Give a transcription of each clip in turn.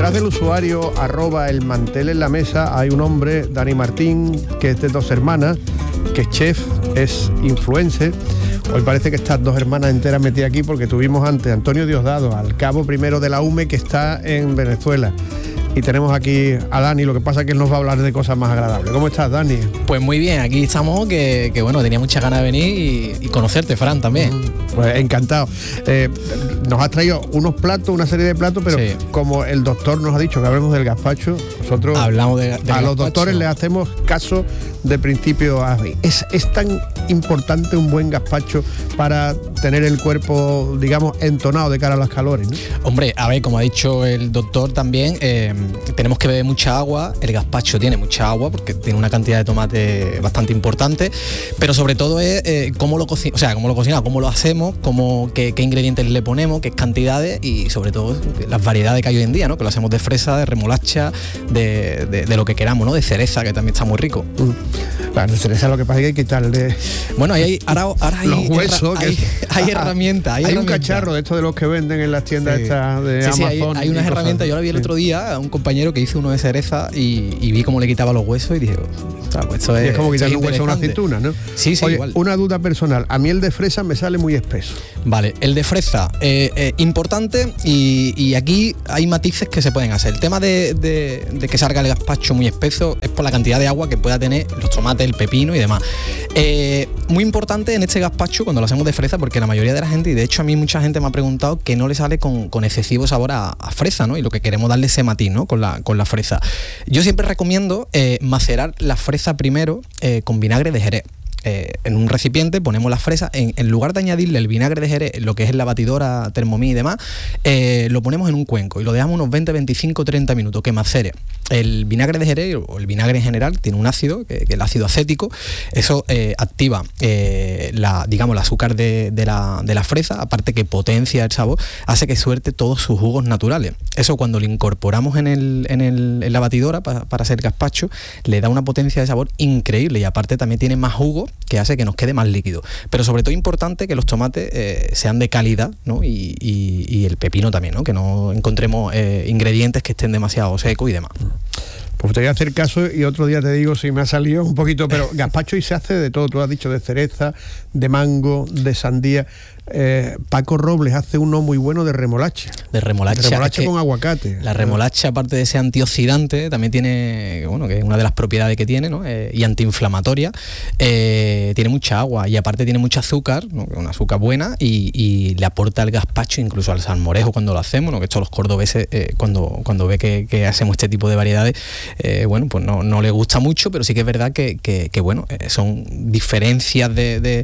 Detrás del usuario @elmantel en la mesa hay un hombre, Dani Martín, que es de 2 hermanas, que es chef, es influencer. Hoy parece que estas 2 hermanas enteras metidas aquí porque tuvimos antes a Antonio Diosdado, al cabo primero de la UME, que está en Venezuela. Y tenemos aquí a Dani, lo que pasa es que él nos va a hablar de cosas más agradables. ¿Cómo estás, Dani? Pues muy bien, aquí estamos, que bueno, tenía muchas ganas de venir y conocerte, Fran, también. Pues encantado. Nos has traído unos platos, una serie de platos, pero sí, como el doctor nos ha dicho que hablemos del gazpacho, nosotros hablamos de a gazpacho. Los doctores les hacemos caso de principio a fin. ¿Es tan importante un buen gazpacho para tener el cuerpo, digamos, entonado de cara a las calores, ¿no? Hombre, a ver, como ha dicho el doctor también, tenemos que beber mucha agua. El gazpacho tiene mucha agua porque tiene una cantidad de tomate bastante importante, pero sobre todo es cómo lo cocinamos, cómo lo hacemos, qué ingredientes le ponemos, qué cantidades y sobre todo las variedades que hay hoy en día, ¿no? Que lo hacemos de fresa, de remolacha, de lo que queramos, ¿no? De cereza, que también está muy rico. Claro, de cereza lo que pasa es que hay que quitarle... Bueno, ahora hay los huesos. Hay herramientas. Hay un cacharro de estos de los que venden en las tiendas estas de Amazon. Hay unas herramientas. Yo la vi el otro día a un compañero que hizo uno de cereza y vi cómo le quitaba los huesos y dije, pues esto es como quitarle un hueso a una aceituna, ¿no? Sí, Oye, igual. Una duda personal. A mí el de fresa me sale muy espeso. Vale, el de fresa, importante y aquí hay matices que se pueden hacer. El tema de que salga el gazpacho muy espeso es por la cantidad de agua que pueda tener los tomates, el pepino y demás. Muy importante en este gazpacho cuando lo hacemos de fresa, porque la mayoría de la gente, y de hecho a mí mucha gente me ha preguntado que no le sale con excesivo sabor a fresa, ¿no? Y lo que queremos darle ese matiz, ¿no? Con la fresa. Yo siempre recomiendo macerar la fresa primero con vinagre de Jerez. En un recipiente ponemos las fresas, en lugar de añadirle el vinagre de Jerez, lo que es en la batidora, Thermomix y demás, lo ponemos en un cuenco y lo dejamos unos 20, 25, 30 minutos que macere. El vinagre de Jerez o el vinagre en general tiene un ácido, que es el ácido acético. Eso activa el azúcar de la fresa, aparte que potencia el sabor, hace que suelte todos sus jugos naturales. Eso cuando lo incorporamos en la batidora para hacer gazpacho, le da una potencia de sabor increíble y aparte también tiene más jugo, que hace que nos quede más líquido. Pero sobre todo importante que los tomates sean de calidad, ¿no? Y el pepino también, ¿no? Que no encontremos ingredientes que estén demasiado secos y demás. Pues te voy a hacer caso y otro día te digo si me ha salido un poquito, pero gazpacho y se hace de todo. Tú has dicho de cereza, de mango, de sandía. Paco Robles hace uno muy bueno de remolacha. De remolacha con aguacate. La remolacha, aparte de ser antioxidante, también tiene, que es una de las propiedades que tiene, ¿no? Y antiinflamatoria. Tiene mucha agua y aparte tiene mucho azúcar, ¿no? Una azúcar buena y le aporta al gazpacho, incluso al salmorejo cuando lo hacemos, ¿no? Que esto a los cordobeses, cuando ve que hacemos este tipo de variedades, pues no le gusta mucho, pero sí que es verdad que son diferencias de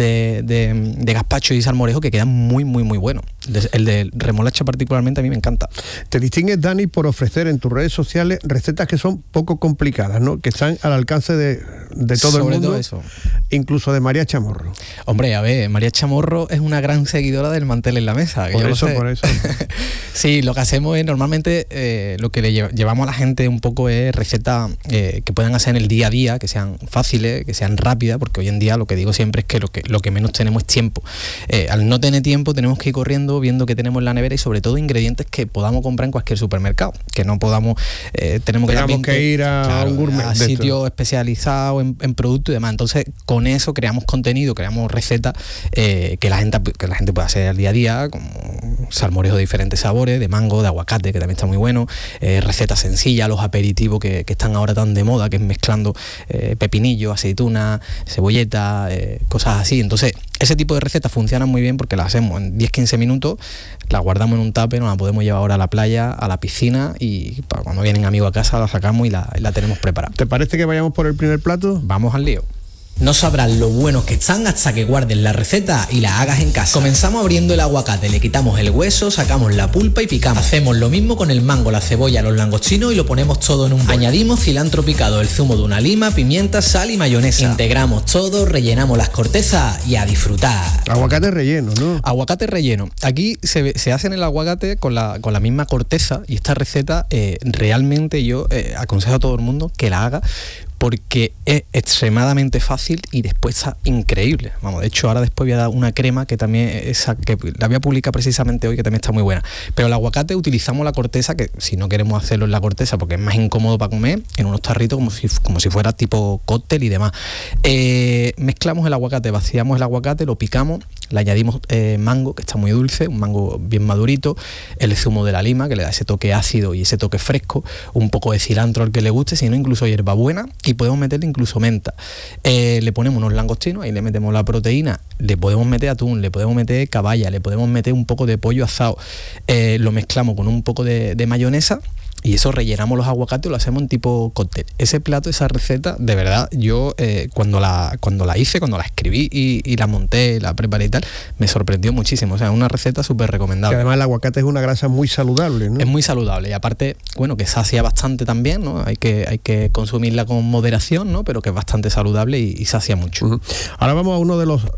gazpacho y salmorejo que quedan muy, muy, muy buenos. El de remolacha particularmente a mí me encanta. Te distingues, Dani, por ofrecer en tus redes sociales recetas que son poco complicadas, ¿no? Que están al alcance de todo el mundo. Sobre todo eso. Incluso de María Chamorro. Hombre, a ver, María Chamorro es una gran seguidora del Mantel en la Mesa. Por eso. Sí, lo que hacemos es normalmente lo que le llevamos a la gente un poco es recetas que puedan hacer en el día a día, que sean fáciles, que sean rápidas, porque hoy en día lo que digo siempre es que lo que menos tenemos es tiempo. Al no tener tiempo tenemos que ir corriendo viendo que tenemos en la nevera y sobre todo ingredientes que podamos comprar en cualquier supermercado, que no podamos tenemos que ir a un gourmet, a sitios especializados en productos y demás. Entonces con eso creamos contenido, creamos recetas que la gente pueda hacer al día a día, como salmorejo de diferentes sabores, de mango, de aguacate, que también está muy bueno, recetas sencillas, los aperitivos que están ahora tan de moda, que es mezclando pepinillo, aceituna, cebolleta, cosas así. Entonces ese tipo de recetas funcionan muy bien porque las hacemos en 10-15 minutos, las guardamos en un tupper, nos la podemos llevar ahora a la playa, a la piscina y para cuando vienen amigos a casa la sacamos y la tenemos preparada. ¿Te parece que vayamos por el primer plato? Vamos al lío. No sabrás lo buenos que están hasta que guardes la receta y la hagas en casa. Comenzamos abriendo el aguacate, le quitamos el hueso, sacamos la pulpa y picamos. Hacemos lo mismo con el mango, la cebolla, los langostinos y lo ponemos todo en un bol. Añadimos cilantro picado, el zumo de una lima, pimienta, sal y mayonesa. Integramos todo, rellenamos las cortezas y a disfrutar. Aguacate relleno, ¿no? Aguacate relleno. Aquí se hace en el aguacate con la misma corteza y esta receta realmente yo aconsejo a todo el mundo que la haga porque es extremadamente fácil y después está increíble. Vamos, de hecho ahora después voy a dar una crema que también que la voy a publicar precisamente hoy, que también está muy buena. Pero el aguacate utilizamos la corteza, que si no queremos hacerlo en la corteza porque es más incómodo para comer, en unos tarritos como si fuera tipo cóctel y demás. Mezclamos el aguacate, vaciamos el aguacate, lo picamos, le añadimos mango, que está muy dulce, un mango bien madurito, el zumo de la lima, que le da ese toque ácido y ese toque fresco, un poco de cilantro al que le guste, si no incluso hierbabuena, y podemos meterle incluso menta. Le ponemos unos langostinos, ahí le metemos la proteína, le podemos meter atún, le podemos meter caballa, le podemos meter un poco de pollo asado, lo mezclamos con un poco de mayonesa, y eso rellenamos los aguacates y lo hacemos en tipo cóctel. Ese plato, esa receta, de verdad, yo cuando la hice, cuando la escribí y la monté, la preparé y tal, me sorprendió muchísimo. O sea, una receta súper recomendable. Y además el aguacate es una grasa muy saludable, ¿no? Es muy saludable y aparte, bueno, que sacia bastante también, ¿no? Hay que consumirla con moderación, ¿no? Pero que es bastante saludable y sacia mucho. Uh-huh. Ahora vamos a uno de los...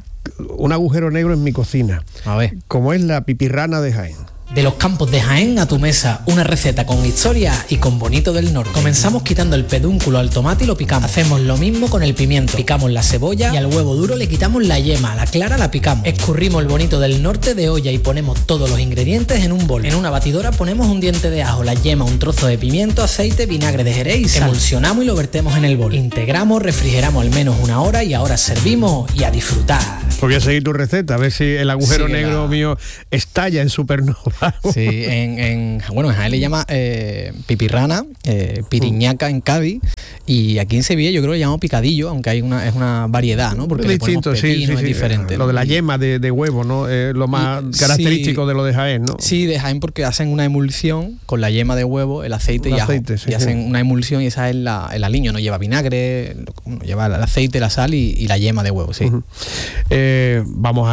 un agujero negro en mi cocina. A ver. Como es la pipirrana de Jaén. De los campos de Jaén a tu mesa, una receta con historia y con bonito del norte. Comenzamos quitando el pedúnculo al tomate y lo picamos. Hacemos lo mismo con el pimiento. Picamos la cebolla y al huevo duro le quitamos la yema, la clara la picamos. Escurrimos el bonito del norte de olla y ponemos todos los ingredientes en un bol. En una batidora ponemos un diente de ajo, la yema, un trozo de pimiento, aceite, vinagre de Jerez y sal. Emulsionamos y lo vertemos en el bol. Integramos, refrigeramos al menos una hora y ahora servimos y a disfrutar. Pues voy a seguir tu receta, a ver si el agujero negro mío estalla en supernova. Sí, en Jaén le llama pipirrana, piriñaca en Cádiz, y aquí en Sevilla yo creo que le llamamos picadillo, aunque es una variedad, ¿no? Porque es distinto, pepino, es diferente. Lo de la yema de huevo, ¿no? Es lo más característico de lo de Jaén, ¿no? Sí, de Jaén, porque hacen una emulsión con la yema de huevo, el aceite y ajo. Y hacen una emulsión y esa es el aliño, no lleva vinagre, lleva el aceite, la sal y la yema de huevo, sí. Uh-huh. Vamos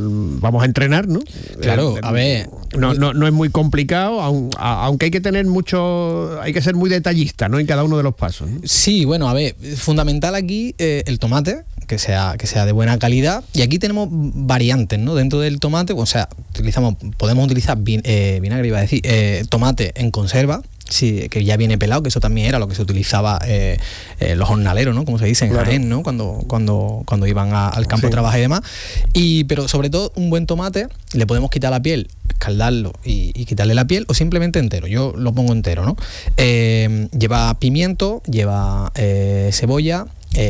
a entrenar, ¿no? Claro, a ver. No es muy complicado, aunque hay que tener hay que ser muy detallista, ¿no? En cada uno de los pasos, ¿no? Sí, bueno, a ver, fundamental aquí el tomate, que sea de buena calidad, y aquí tenemos variantes, ¿no? Dentro del tomate, o sea, podemos utilizar vinagre, iba a decir, tomate en conserva. Sí, que ya viene pelado, que eso también era lo que se utilizaba los jornaleros, ¿no? Como se dice en Jaén, ¿no? Cuando iban al campo a trabajar y demás. Pero sobre todo un buen tomate, le podemos quitar la piel, escaldarlo y quitarle la piel, o simplemente entero. Yo lo pongo entero, ¿no? Lleva pimiento, lleva cebolla,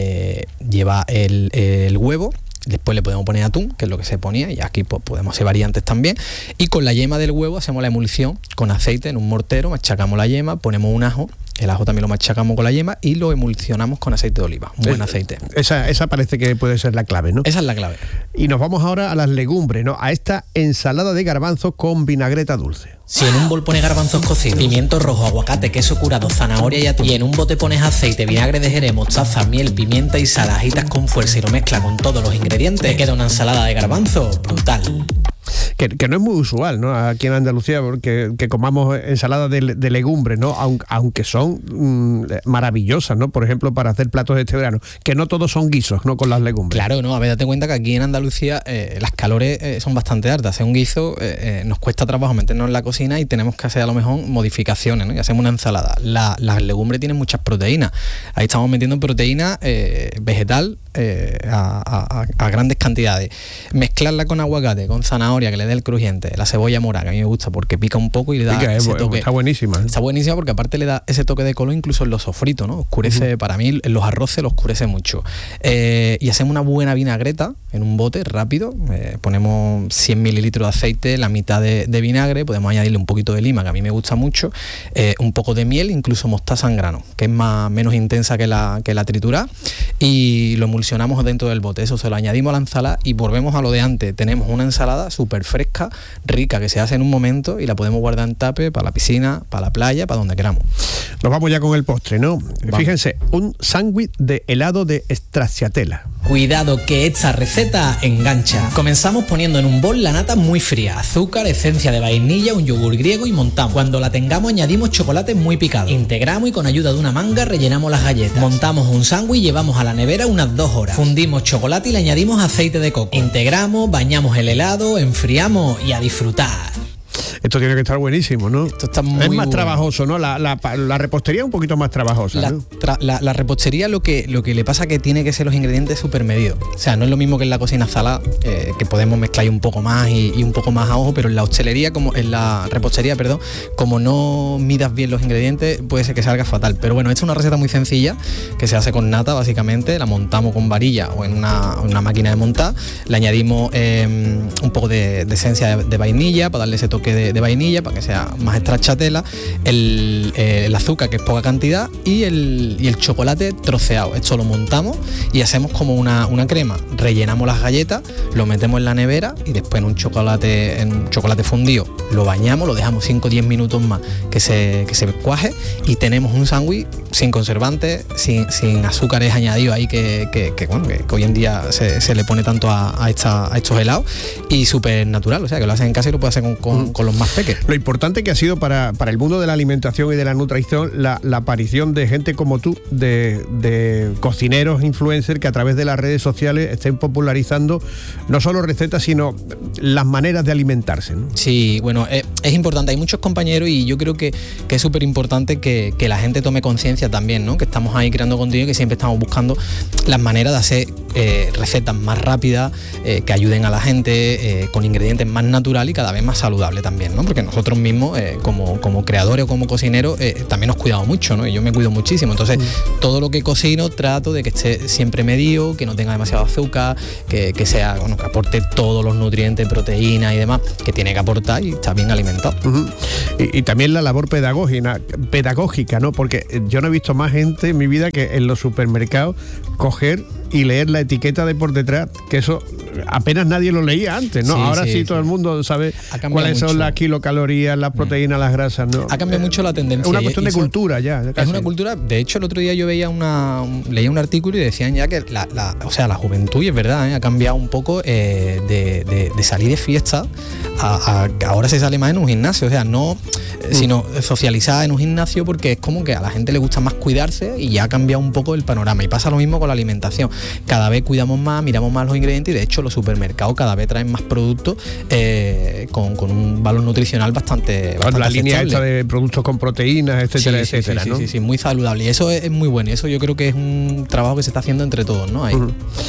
lleva el huevo. Después le podemos poner atún, que es lo que se ponía, y aquí pues, podemos hacer variantes también. Y con la yema del huevo hacemos la emulsión con aceite en un mortero, machacamos la yema, ponemos un ajo, el ajo también lo machacamos con la yema y lo emulsionamos con aceite de oliva, un buen aceite. Esa parece que puede ser la clave, ¿no? Esa es la clave. Y nos vamos ahora a las legumbres, ¿no? A esta ensalada de garbanzos con vinagreta dulce. Si en un bol pones garbanzos cocidos, pimiento rojo, aguacate, queso curado, zanahoria y atún, y en un bote pones aceite, vinagre de Jerez, mostaza, miel, pimienta y sal, agitas con fuerza y lo mezclas con todos los ingredientes, te queda una ensalada de garbanzos brutal. Que no es muy usual, ¿no? Aquí en Andalucía, que comamos ensaladas de legumbres, ¿no? Aunque son maravillosas, ¿no? Por ejemplo, para hacer platos de este verano, que no todos son guisos, ¿no? Con las legumbres. Claro, no, a ver, date cuenta que aquí en Andalucía las calores son bastante altas. Hacer un guiso nos cuesta trabajo meternos en la cocina y tenemos que hacer a lo mejor modificaciones, ¿no? Y hacemos una ensalada. Las legumbres tienen muchas proteínas. Ahí estamos metiendo proteína vegetal a grandes cantidades. Mezclarla con aguacate, con zanahoria, que le dé el crujiente, la cebolla morada, que a mí me gusta porque pica un poco y le da ese toque. Está buenísima. Está buenísima porque aparte le da ese toque de color incluso en los sofritos, ¿no? Oscurece, para mí en los arroces lo oscurece mucho. Y hacemos una buena vinagreta en un bote rápido, ponemos 100 mililitros de aceite, la mitad de vinagre, podemos añadirle un poquito de lima, que a mí me gusta mucho, un poco de miel, incluso mostaza en grano, que es menos intensa que la triturada, y lo emulsionamos dentro del bote. Eso se lo añadimos a la ensalada y volvemos a lo de antes. Tenemos una ensalada súper fresca, rica, que se hace en un momento y la podemos guardar en tape para la piscina, para la playa, para donde queramos. Nos vamos ya con el postre, ¿no? Vamos. Fíjense, un sándwich de helado de stracciatella. Cuidado que esta receta engancha. Comenzamos poniendo en un bol la nata muy fría, azúcar, esencia de vainilla, un yogur griego y montamos. Cuando la tengamos añadimos chocolate muy picado. Integramos y con ayuda de una manga rellenamos las galletas. Montamos un sándwich y llevamos a la nevera unas 2 horas. Fundimos chocolate y le añadimos aceite de coco. Integramos, bañamos el helado, enfriamos y a disfrutar. Esto tiene que estar buenísimo, ¿no? Esto está muy es más bueno. Trabajoso, ¿no? La repostería es un poquito más trabajosa, ¿no? La repostería lo que le pasa que tiene que ser los ingredientes súper medidos. O sea, no es lo mismo que en la cocina salada, que podemos mezclar un poco más y un poco más a ojo, pero en la hostelería, como en la repostería, perdón, como no midas bien los ingredientes, puede ser que salga fatal. Pero bueno, esta es una receta muy sencilla, que se hace con nata, básicamente. La montamos con varilla o en una máquina de montar. Le añadimos un poco de esencia de vainilla, para darle ese toque de vainilla, para que sea más stracciatella, el azúcar, que es poca cantidad, y el chocolate troceado. Esto lo montamos y hacemos como una crema. Rellenamos las galletas, lo metemos en la nevera y después en un chocolate fundido lo bañamos, lo dejamos 5 o 10 minutos más que se cuaje, y tenemos un sándwich sin conservantes, sin azúcares añadidos ahí que hoy en día se le pone tanto a estos helados, y súper natural, o sea que lo hacen en casa y lo puede hacer con los más pequeños. Lo importante que ha sido para el mundo de la alimentación y de la nutrición la aparición de gente como tú, de cocineros, influencers, que a través de las redes sociales estén popularizando no solo recetas, sino las maneras de alimentarse, ¿no? Sí, bueno, es importante. Hay muchos compañeros y yo creo que es súper importante que la gente tome conciencia también, ¿no? Que estamos ahí creando contenido, que siempre estamos buscando las maneras de hacer recetas más rápidas, que ayuden a la gente, con ingredientes más naturales y cada vez más saludables también, ¿no? Porque nosotros mismos, como creadores o como cocineros, también nos cuidamos mucho, ¿no? Y yo me cuido muchísimo. Entonces, todo lo que cocino trato de que esté siempre medido, que no tenga demasiado azúcar, que sea, bueno, que aporte todos los nutrientes, proteínas y demás que tiene que aportar, y está bien alimentado. Uh-huh. Y también la labor pedagógica, ¿no? Porque yo no he visto más gente en mi vida que en los supermercados coger y leer la etiqueta de por detrás, que eso apenas nadie lo leía antes, ¿no? Ahora sí todo el mundo sabe cuáles son las kilocalorías, las proteínas, las grasas, ¿no? Ha cambiado mucho la tendencia. Es una cuestión de cultura ya. Es una cultura. De hecho, el otro día yo leía un artículo y decían ya que la juventud, y es verdad, ha cambiado un poco de salir de fiesta a ahora se sale más en un gimnasio, o sea, no sino socializar en un gimnasio, porque es como que a la gente le gusta más cuidarse y ya ha cambiado un poco el panorama. Y pasa lo mismo con la alimentación. Cada vez cuidamos más, miramos más los ingredientes, y de hecho los supermercados cada vez traen más productos con un valor nutricional bastante la línea aceptable. esta de productos con proteínas, etcétera, etcétera, ¿no? Sí, muy saludable, y eso es muy bueno, y eso yo creo que es un trabajo que se está haciendo entre todos, ¿no? Ahí.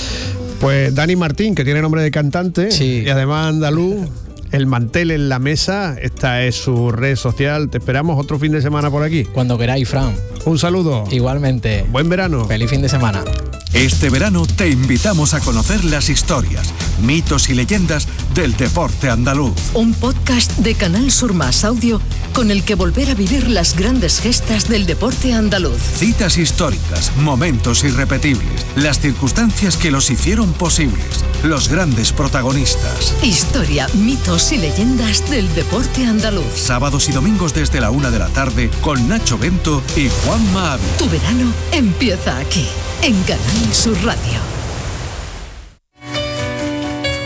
Pues Dani Martín, que tiene nombre de cantante, sí, y además andaluz. El Mantel en la Mesa, esta es su red social. Te esperamos otro fin de semana por aquí. Cuando queráis, Fran. Un saludo. Igualmente. Buen verano. Feliz fin de semana. Este verano te invitamos a conocer las historias, mitos y leyendas del deporte andaluz. Un podcast de Canal Sur Más Audio, con el que volver a vivir las grandes gestas del deporte andaluz. Citas históricas, momentos irrepetibles, las circunstancias que los hicieron posibles, los grandes protagonistas. Historia, mitos y leyendas del deporte andaluz. Sábados y domingos desde la 1 de la tarde con Nacho Bento y Juanma Ávila. Tu verano empieza aquí, en Canal Sur Radio.